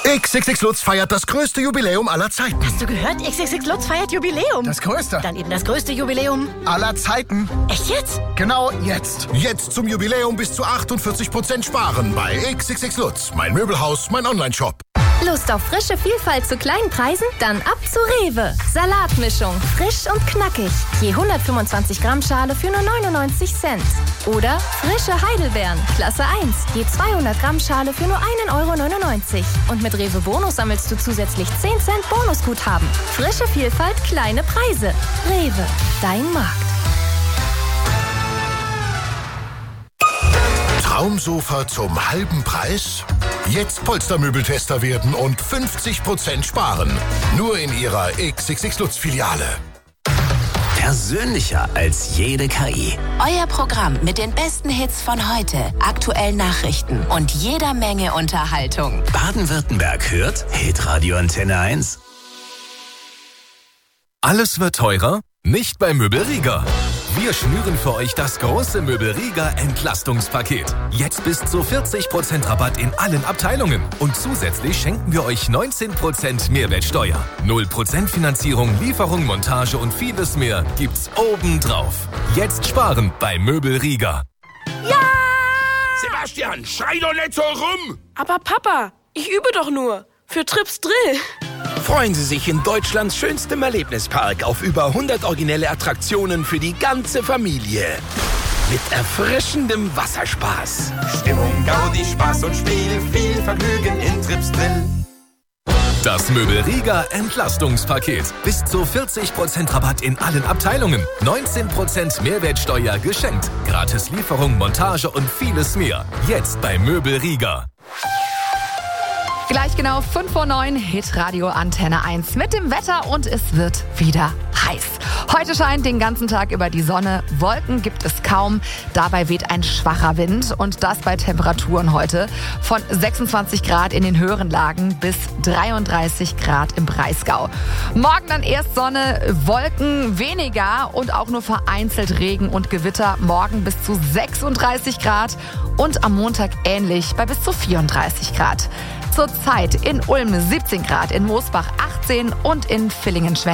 XXX Lutz feiert das größte Jubiläum aller Zeiten. Hast du gehört? XXX Lutz feiert Jubiläum. Das größte. Dann eben das größte Jubiläum aller Zeiten. Echt jetzt? Genau jetzt. Jetzt zum Jubiläum bis zu 48% sparen bei XXX Lutz. Mein Möbelhaus, mein Onlineshop. Lust auf frische Vielfalt zu kleinen Preisen? Dann ab zu Rewe. Salatmischung, frisch und knackig. Je 125 Gramm Schale für nur 99 Cent. Oder frische Heidelbeeren, Klasse 1. Je 200 Gramm Schale für nur 1,99 €. Und mit Rewe Bonus sammelst du zusätzlich 10 Cent Bonusguthaben. Frische Vielfalt, kleine Preise. Rewe, dein Markt. Traumsofa zum halben Preis? Jetzt Polstermöbeltester werden und 50% sparen. Nur in Ihrer XXX Lutz-Filiale. Persönlicher als jede KI. Euer Programm mit den besten Hits von heute, aktuellen Nachrichten und jeder Menge Unterhaltung. Baden-Württemberg hört Hitradio Antenne 1. Alles wird teurer? Nicht bei Möbelriga. Wir schnüren für euch das große Möbelriga Entlastungspaket. Jetzt bis zu 40% Rabatt in allen Abteilungen. Und zusätzlich schenken wir euch 19% Mehrwertsteuer. 0% Finanzierung, Lieferung, Montage und vieles mehr gibt's obendrauf. Jetzt sparen bei Möbelriga. Ja! Sebastian, schrei doch nicht so rum! Aber Papa, ich übe doch nur. Für Trips Drill. Freuen Sie sich in Deutschlands schönstem Erlebnispark auf über 100 originelle Attraktionen für die ganze Familie. Mit erfrischendem Wasserspaß. Stimmung, Gaudi, Spaß und Spiel, viel Vergnügen in Trips Drill. Das Möbelriga Entlastungspaket. Bis zu 40% Rabatt in allen Abteilungen. 19% Mehrwertsteuer geschenkt. Gratis Lieferung, Montage und vieles mehr. Jetzt bei Möbelriga. Gleich genau 5:09 Uhr, Hitradio Antenne 1 mit dem Wetter und es wird wieder heiß. Heute scheint den ganzen Tag über die Sonne, Wolken gibt es kaum, dabei weht ein schwacher Wind und das bei Temperaturen heute von 26 Grad in den höheren Lagen bis 33 Grad im Breisgau. Morgen dann erst Sonne, Wolken weniger und auch nur vereinzelt Regen und Gewitter, morgen bis zu 36 Grad und am Montag ähnlich bei bis zu 34 Grad. Zurzeit in Ulm 17 Grad, in Moosbach 18 und in Villingen-Schwenningen